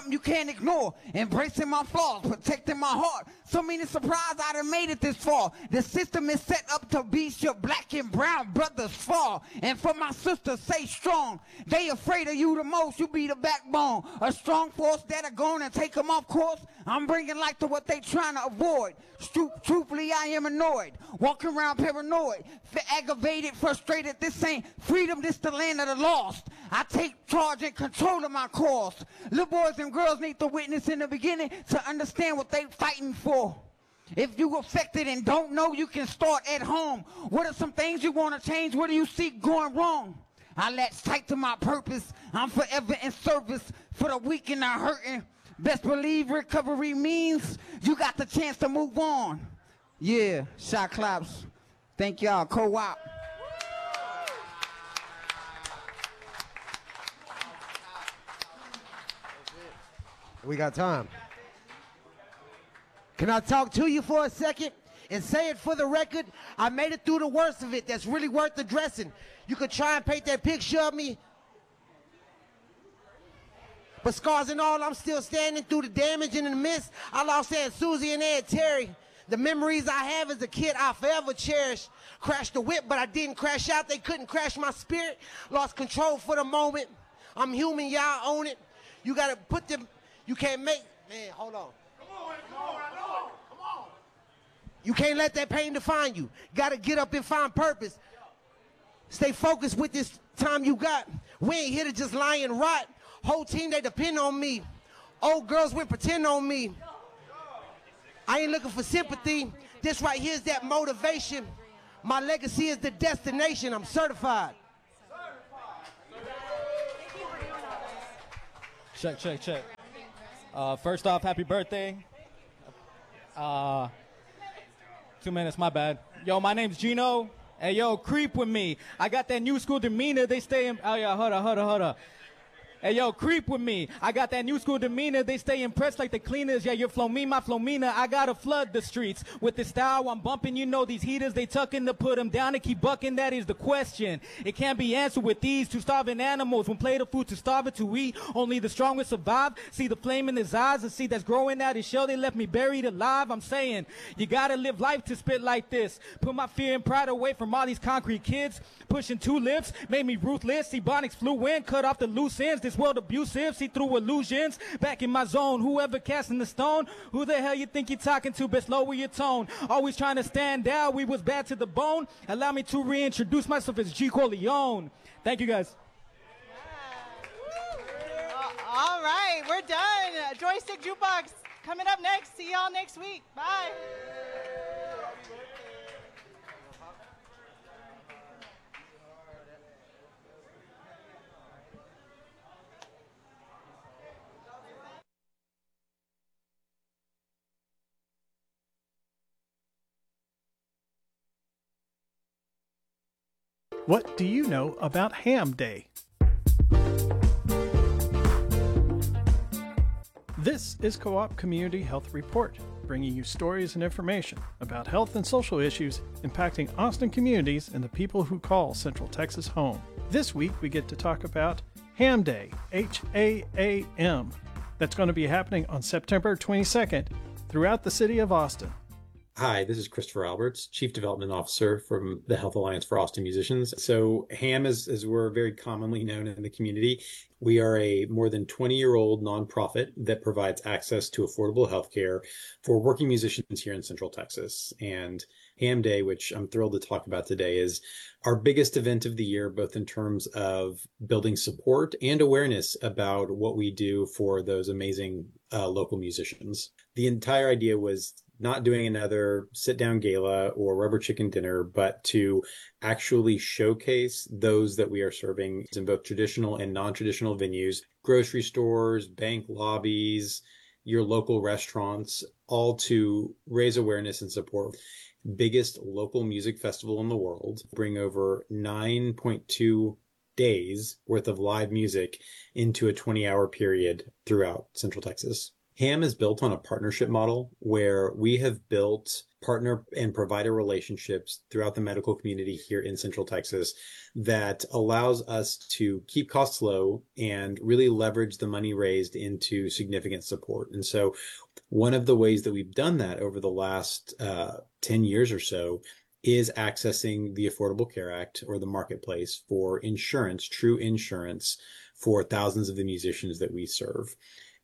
You can't ignore, embracing my flaws, protecting my heart. So many surprised I done made it this far. The system is set up to beat your black and brown brothers fall. And for my sisters, stay strong. They afraid of you the most, you be the backbone. A strong force that'll go on and take them off course. I'm bringing light to what they trying to avoid. Truthfully, I am annoyed. Walking around paranoid, aggravated, frustrated. This ain't freedom, this the land of the lost. I take charge and control of my cause. Little boys and girls need to witness in the beginning to understand what they fighting for. If you affected and don't know, you can start at home. What are some things you want to change? What do you see going wrong? I latch tight to my purpose. I'm forever in service for the weak and the hurting. Best believe recovery means you got the chance to move on. Yeah, shot claps. Thank y'all. Co-op. We got time. Can I talk to you for a second and say it for the record? I made it through the worst of it. That's really worth addressing. You could try and paint that picture of me, but scars and all, I'm still standing through the damage and the mist. I lost Aunt Susie and Aunt Terry. The memories I have as a kid, I forever cherish. Crashed the whip, but I didn't crash out. They couldn't crash my spirit. Lost control for the moment. I'm human, y'all own it. You gotta put them, you can't make, man, hold on. Come on. You can't let that pain define you. Gotta get up and find purpose. Stay focused with this time you got. We ain't here to just lie and rot. Whole team, they depend on me. Old girls went pretend on me. I ain't looking for sympathy. This right here is that motivation. My legacy is the destination. I'm certified. Check. First off, happy birthday. 2 minutes, my bad. Yo, my name's Gino. Hey, yo, creep with me. I got that new school demeanor. They stay in. Oh, yeah, hold up. Hey, yo, creep with me. I got that new school demeanor. They stay impressed like the cleaners. Yeah, your my Flomina. I gotta flood the streets with the style I'm bumping. You know these heaters, they tucking to put them down and keep bucking. That is the question. It can't be answered with these two starving animals. When plate of food to starve it to eat, only the strongest survive. See the flame in his eyes, and see that's growing out his shell. They left me buried alive. I'm saying, you gotta live life to spit like this. Put my fear and pride away from all these concrete kids. Pushing two lips, made me ruthless. Ebonics flew in, cut off the loose ends. This world abusive, see through illusions. Back in my zone, whoever casting the stone, who the hell you think you're talking to? Best lower your tone. Always trying to stand out, we was bad to the bone. Allow me to reintroduce myself as G. Corleone. Thank you, guys. All right, we're done. Joystick Jukebox coming up next. See y'all next week. Bye. What do you know about Ham Day? This is Co-op Community Health Report, bringing you stories and information about health and social issues impacting Austin communities and the people who call Central Texas home. This week we get to talk about Ham Day, H-A-A-M. That's going to be happening on September 22nd throughout the city of Austin. Hi, this is Christopher Alberts, Chief Development Officer from the Health Alliance for Austin Musicians. So HAM, as we're very commonly known in the community, we are a more than 20-year-old nonprofit that provides access to affordable healthcare for working musicians here in Central Texas. And HAM Day, which I'm thrilled to talk about today, is our biggest event of the year, both in terms of building support and awareness about what we do for those amazing local musicians. The entire idea was not doing another sit-down gala or rubber chicken dinner, but to actually showcase those that we are serving in both traditional and non-traditional venues, grocery stores, bank lobbies, your local restaurants, all to raise awareness and support. Biggest local music festival in the world, bring over 9.2 days worth of live music into a 20-hour period throughout Central Texas. HAM is built on a partnership model where we have built partner and provider relationships throughout the medical community here in Central Texas that allows us to keep costs low and really leverage the money raised into significant support. And so one of the ways that we've done that over the last 10 years or so is accessing the Affordable Care Act, or the marketplace, for insurance, true insurance, for thousands of the musicians that we serve.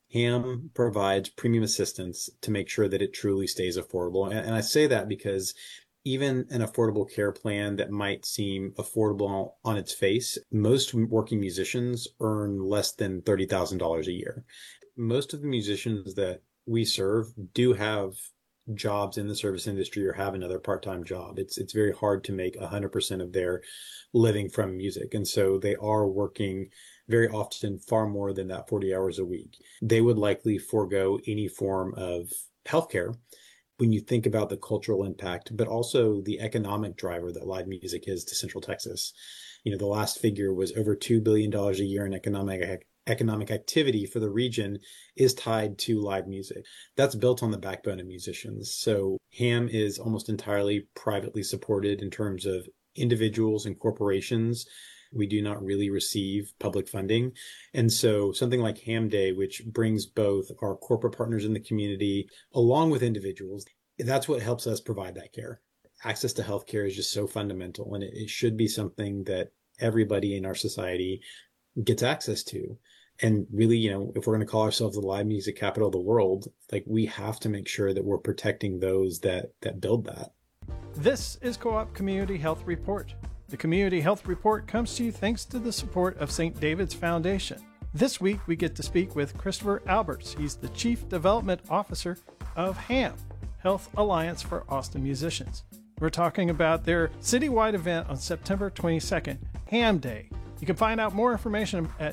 HAM provides premium assistance to make sure that it truly stays affordable. And I say that because even an affordable care plan that might seem affordable on its face, most working musicians earn less than $30,000 a year. Most of the musicians that we serve do have jobs in the service industry or have another part-time job. It's very hard to make 100% of their living from music. And so they are working very often far more than that 40 hours a week. They would likely forego any form of healthcare when you think about the cultural impact, but also the economic driver that live music is to Central Texas. You know, the last figure was over $2 billion a year in economic activity for the region is tied to live music. That's built on the backbone of musicians. So HAM is almost entirely privately supported in terms of individuals and corporations. We do not really receive public funding. And so something like HAM Day, which brings both our corporate partners in the community along with individuals, that's what helps us provide that care. Access to healthcare is just so fundamental, and it should be something that everybody in our society gets access to. And really, you know, if we're going to call ourselves the live music capital of the world, like, we have to make sure that we're protecting those that build that. This is Co-op Community Health Report. The Community Health Report comes to you thanks to the support of St. David's Foundation. This week, we get to speak with Christopher Alberts. He's the Chief Development Officer of HAM, Health Alliance for Austin Musicians. We're talking about their citywide event on September 22nd, HAM Day. You can find out more information at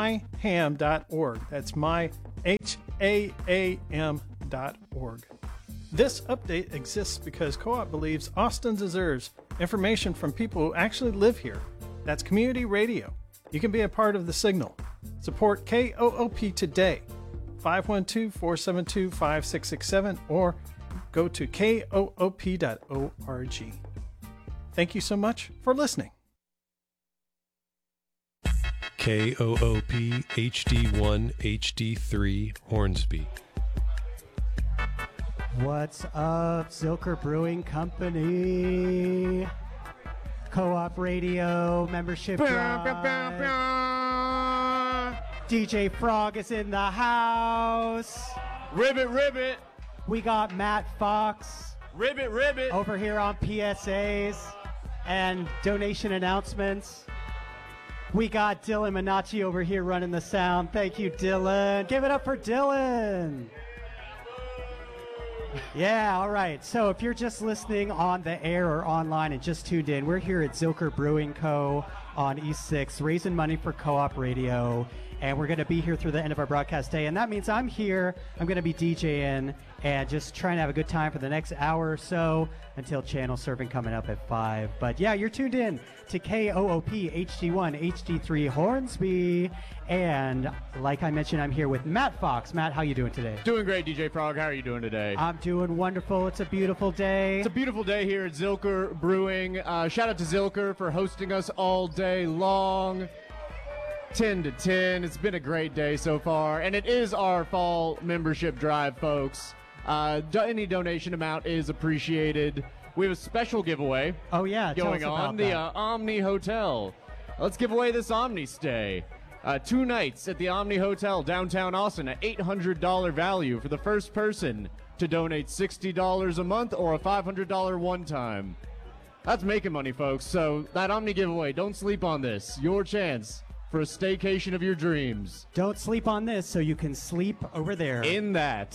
myham.org. That's myham.org. This update exists because Co-op believes Austin deserves information from people who actually live here. That's community radio. You can be a part of the signal. Support KOOP today, 512-472-5667, or go to koop.org. Thank you so much for listening. KOOP HD1 HD3 Hornsby. What's up, Zilker Brewing Company? Co-op Radio membership drive. DJ Frog is in the house. Ribbit, ribbit. We got Matt Fox. Ribbit, ribbit. Over here on PSAs and donation announcements. We got Dylan Minacci over here running the sound. Thank you, Dylan. Give it up for Dylan. Yeah, all right. So if you're just listening on the air or online and just tuned in, we're here at Zilker Brewing Co. on East 6, raising money for Co-op Radio. And we're going to be here through the end of our broadcast day. And that means I'm here. I'm going to be DJing and just trying to have a good time for the next hour or so until channel surfing coming up at 5. But yeah, you're tuned in to KOOP HD1 HD3 Hornsby. And like I mentioned, I'm here with Matt Fox. Matt, how you doing today? Doing great, DJ Frog. How are you doing today? I'm doing wonderful. It's a beautiful day. It's a beautiful day here at Zilker Brewing. Shout out to Zilker for hosting us all day long. 10 to 10. It's been a great day so far, and it is our fall membership drive, folks. Any donation amount is appreciated. We have a special giveaway. Oh yeah, going on the Omni Hotel. Let's give away this Omni stay. 2 nights at the Omni Hotel downtown Austin at $800 value for the first person to donate $60 a month or a $500 one time. That's making money, folks. So that Omni giveaway, don't sleep on this. Your chance for a staycation of your dreams. Don't sleep on this so you can sleep over there. In that.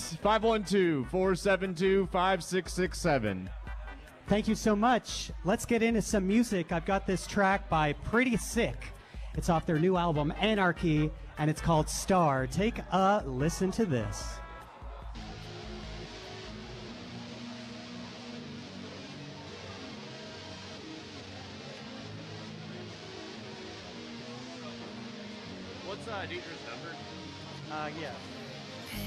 512-472-5667. Thank you so much. Let's get into some music. I've got this track by Pretty Sick. It's off their new album, Anarchy, and it's called Star. Take a listen to this. What's Deidre's number? Yeah.